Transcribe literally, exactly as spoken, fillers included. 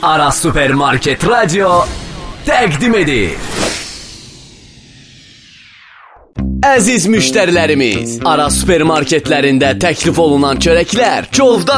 Aras Supermarket Radio təqdim edir. Əziz müştərilərimiz, Aras Supermarketlərində təklif olunan çörəklər çovda